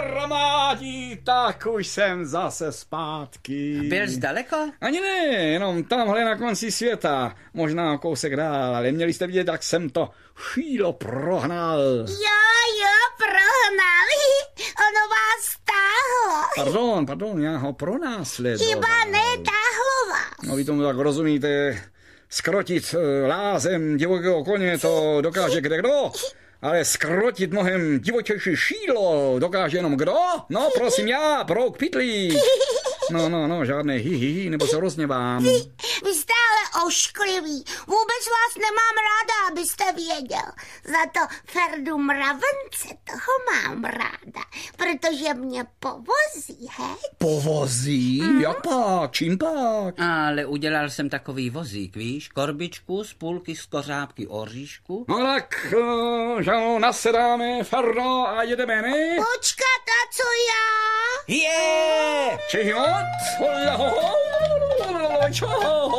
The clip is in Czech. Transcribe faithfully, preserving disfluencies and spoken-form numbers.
kamarádi, tak už jsem zase zpátky. Byl jsi daleko? Ani ne, jenom tamhle na konci světa. Možná kousek dál, ale měli jste vidět, jak jsem to šílo prohnal. Jo, jo, prohnal. Ono vás stáhlo. Pardon, pardon, já ho pronásledoval. Chyba ne ta hlava. No vy tomu tak rozumíte. Skrotit lázem divokého koně to dokáže kde kdo, ale skrotit mnohem divočejší šídlo dokáže jenom kdo? No prosím já, Brouk Pitlík. No, no, no, žádné hi, hi, hi, nebo se rozněvám. Vy, vy jste ale ošklivý. Vůbec vás nemám ráda, abyste věděl. Za to Ferdu Mravence toho mám ráda, protože mě povozí, hej? Povozí? Mm. Jak pak? Čím pak? Ale udělal jsem takový vozík, víš? Korbičku z půlky z kořápky oříšku. No tak, že nasedáme, Ferdo, a jedeme, ne? Počkat, a co já? Je! Či jo? Čo?